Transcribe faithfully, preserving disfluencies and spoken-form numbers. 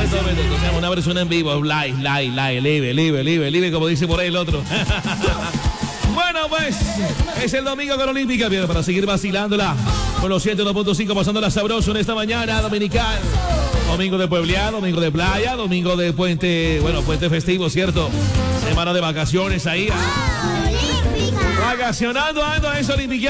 de todo, de todo. O sea, una versión en vivo, live, live, live, live, live, live, live, como dice por ahí el otro. Bueno, pues, es el domingo con Olímpica, bien, para seguir vacilándola con los ciento uno punto cinco, pasándola sabroso en esta mañana dominical. Domingo de pueblear, domingo de playa, domingo de puente, bueno, puente festivo, ¿cierto? Semana de vacaciones ahí. Ah. Vacacionando, ando a eso, Olímpica.